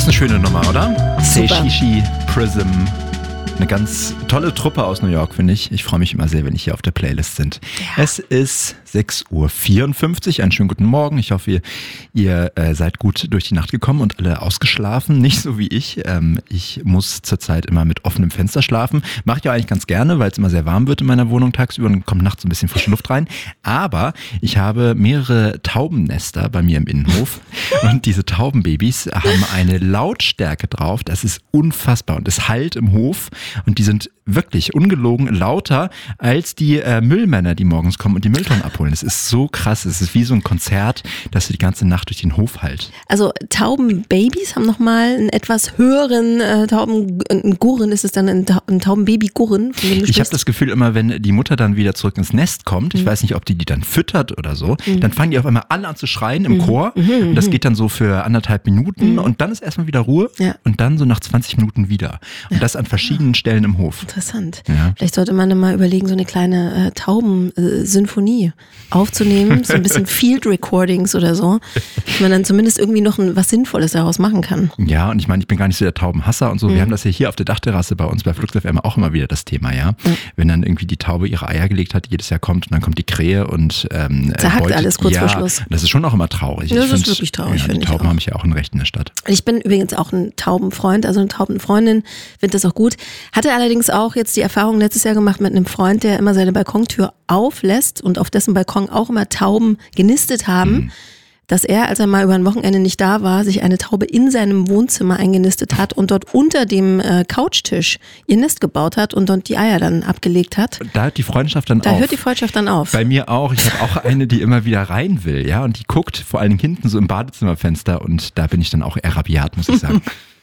Das ist eine schöne Nummer, oder? Super. Seishishi Prism. Eine ganz tolle Truppe aus New York, finde ich. Ich freue mich immer sehr, wenn ich hier auf der Playlist sind. Ja. Es ist 6:54 Uhr. Einen schönen guten Morgen. Ich hoffe, ihr seid gut durch die Nacht gekommen und alle ausgeschlafen. Nicht so wie ich. Ich muss zurzeit immer mit offenem Fenster schlafen. Mache ich ja eigentlich ganz gerne, weil es immer sehr warm wird in meiner Wohnung tagsüber und kommt nachts ein bisschen frische Luft rein. Aber ich habe mehrere Taubennester bei mir im Innenhof und diese Taubenbabys haben eine Lautstärke drauf. Das ist unfassbar und es hallt im Hof. Und die sind wirklich ungelogen lauter als die Müllmänner, die morgens kommen und die Mülltonnen abholen. Es ist so krass. Es ist wie so ein Konzert, das die ganze Nacht durch den Hof hallt. Also Taubenbabys haben nochmal einen etwas höheren ein Gurren ist es dann ein Taubenbaby-Gurren. Ich habe das Gefühl immer, wenn die Mutter dann wieder zurück ins Nest kommt, ich weiß nicht, ob die dann füttert oder so, dann fangen die auf einmal alle an zu schreien im Chor. Und das geht dann so für 1,5 Minuten und dann ist erstmal wieder Ruhe und dann so nach 20 Minuten wieder. Und das an verschiedenen Stellen im Hof. Interessant. Ja. Vielleicht sollte man mal überlegen, so eine kleine Tauben-Sinfonie aufzunehmen, so ein bisschen Field Recordings oder so, dass man dann zumindest irgendwie noch was Sinnvolles daraus machen kann. Ja, und ich meine, ich bin gar nicht so der Taubenhasser und so. Wir haben das ja hier auf der Dachterrasse bei uns bei Flux FM auch immer wieder das Thema, ja. Wenn dann irgendwie die Taube ihre Eier gelegt hat, jedes Jahr kommt und dann kommt die Krähe und zerhackt beutet, alles kurz vor Schluss. Das ist schon auch immer traurig. Das ist wirklich traurig, finde ich. Die Tauben haben ja auch ein Recht in der Stadt. Ich bin übrigens auch ein Taubenfreund, also eine Taubenfreundin, finde das auch gut. Hatte allerdings auch jetzt die Erfahrung letztes Jahr gemacht mit einem Freund, der immer seine Balkontür auflässt und auf dessen Balkon auch immer Tauben genistet haben, dass er, als er mal über ein Wochenende nicht da war, sich eine Taube in seinem Wohnzimmer eingenistet hat und dort unter dem Couchtisch ihr Nest gebaut hat und dort die Eier dann abgelegt hat. Da hört die Freundschaft dann auf. Da hört die Freundschaft dann auf. Bei mir auch. Ich habe auch eine, die immer wieder rein will, ja, und die guckt vor allen Dingen hinten so im Badezimmerfenster und da bin ich dann auch eher rabiat, muss ich sagen.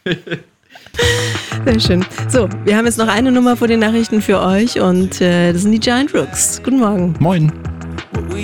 Sehr schön. So, wir haben jetzt noch eine Nummer vor den Nachrichten für euch und das sind die Giant Rooks. Guten Morgen. Moin.